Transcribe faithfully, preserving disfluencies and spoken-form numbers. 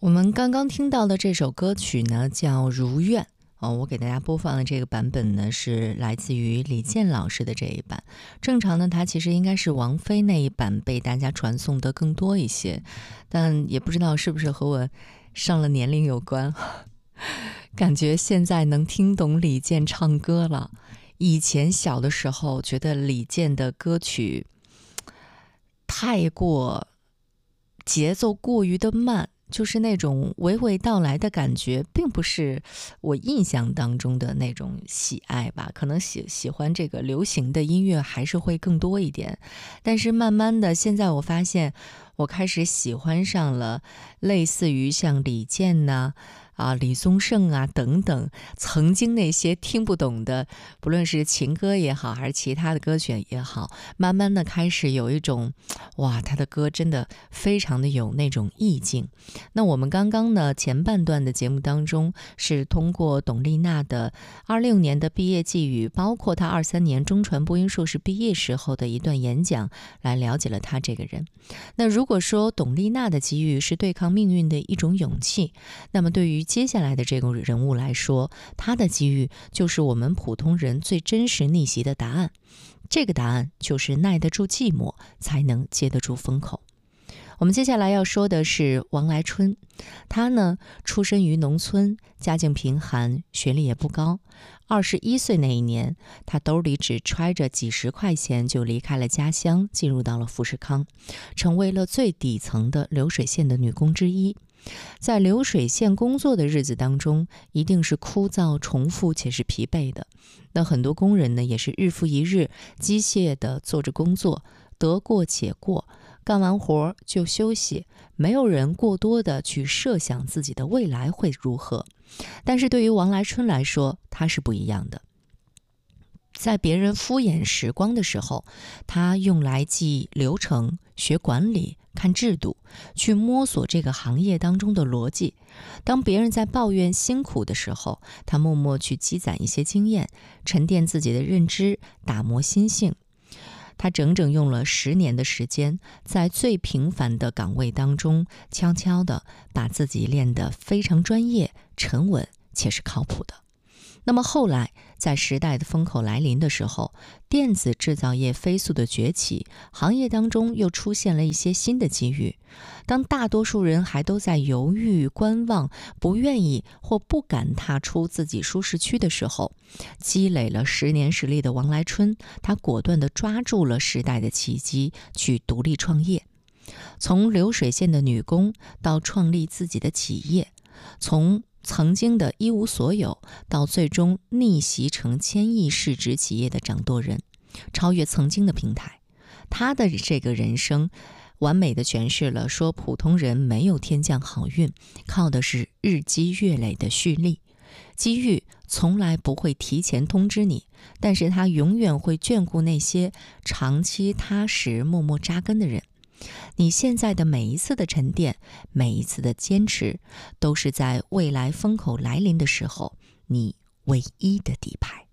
我们刚刚听到的这首歌曲呢，叫《如愿》。哦，我给大家播放的这个版本呢，是来自于李健老师的这一版。正常呢，它其实应该是王菲那一版被大家传颂的更多一些，但也不知道是不是和我上了年龄有关。感觉现在能听懂李健唱歌了。以前小的时候觉得李健的歌曲太过节奏过于的慢，就是那种娓娓道来的感觉，并不是我印象当中的那种喜爱吧。可能喜喜欢这个流行的音乐还是会更多一点，但是慢慢的，现在我发现我开始喜欢上了类似于像李健呐、啊、李宗盛啊等等，曾经那些听不懂的，不论是情歌也好，还是其他的歌曲也好，慢慢的开始有一种，哇，他的歌真的非常的有那种意境。那我们刚刚呢前半段的节目当中，是通过董丽娜的二六年的毕业寄语，包括她二三年中传播音硕士毕业时候的一段演讲，来了解了她这个人。那如果说董丽娜的机遇是对抗命运的一种勇气，那么对于接下来的这个人物来说，她的机遇就是我们普通人最真实逆袭的答案。这个答案就是耐得住寂寞，才能接得住风口。我们接下来要说的是王来春，他呢出身于农村，家境贫寒，学历也不高。二十一岁那一年，他兜里只揣着几十块钱就离开了家乡，进入到了富士康，成为了最底层的流水线的女工之一。在流水线工作的日子当中，一定是枯燥重复且是疲惫的。那很多工人呢，也是日复一日机械地做着工作，得过且过，干完活就休息，没有人过多的去设想自己的未来会如何。但是对于王来春来说，他是不一样的。在别人敷衍时光的时候，他用来记流程、学管理、看制度，去摸索这个行业当中的逻辑。当别人在抱怨辛苦的时候，他默默去积攒一些经验，沉淀自己的认知，打磨心性。他整整用了十年的时间，在最平凡的岗位当中，悄悄地把自己练得非常专业、沉稳且是靠谱的。那么后来，在时代的风口来临的时候，电子制造业飞速的崛起，行业当中又出现了一些新的机遇。当大多数人还都在犹豫、观望，不愿意或不敢踏出自己舒适区的时候，积累了十年实力的王来春，他果断地抓住了时代的契机，去独立创业。从流水线的女工到创立自己的企业，从曾经的一无所有，到最终逆袭成千亿市值企业的掌舵人，超越曾经的平台。他的这个人生完美的诠释了说普通人没有天降好运，靠的是日积月累的蓄力。机遇从来不会提前通知你，但是他永远会眷顾那些长期踏实默默扎根的人。你现在的每一次的沉淀，每一次的坚持，都是在未来风口来临的时候，你唯一的底牌。